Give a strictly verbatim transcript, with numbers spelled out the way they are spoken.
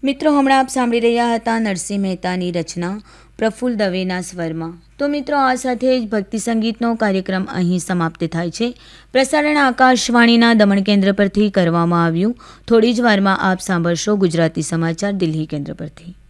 મિત્રો, હમણાં આપ સાંભળી રહ્યા હતા નરસિંહ મહેતાની રચના પ્રફુલ્લ દવેના સ્વરમાં. તો મિત્રો, આ સાથે જ ભક્તિ સંગીતનો કાર્યક્રમ અહીં સમાપ્ત થાય છે. પ્રસારણ આકાશવાણીના દમણ કેન્દ્ર પરથી કરવામાં આવ્યું. થોડી જ વારમાં આપ સાંભળશો ગુજરાતી સમાચાર દિલ્હી કેન્દ્ર પરથી.